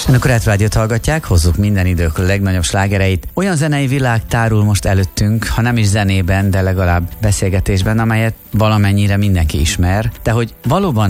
Önök a Retro Rádiót hallgatják, hozzuk minden idők legnagyobb slágereit. Olyan zenei világ tárul most előttünk, ha nem is zenében, de legalább beszélgetésben, amelyet valamennyire mindenki ismer, de hogy valóban